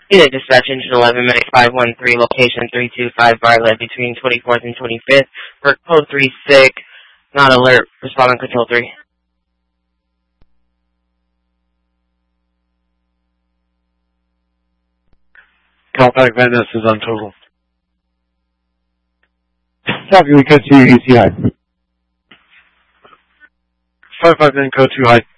Unit dispatch engine 11 minute 513, location 325 Bartlett between 24th and 25th for code 36, not alert, respond on control 3. Compact Van Ness is on total. Copy, we code 2 ECI. 559 code 2 high.